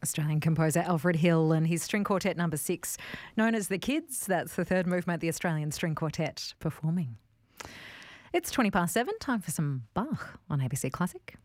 Australian composer Alfred Hill and his string quartet number 6, known as The Kids. That's the third movement, the Australian String Quartet performing. It's 7:20, time for some Bach on ABC Classic.